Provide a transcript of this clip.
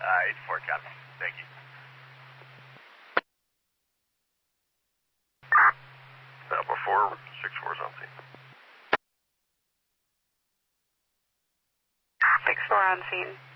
84 copy. Thank you. Before 6-4's on scene. 6-4 on scene.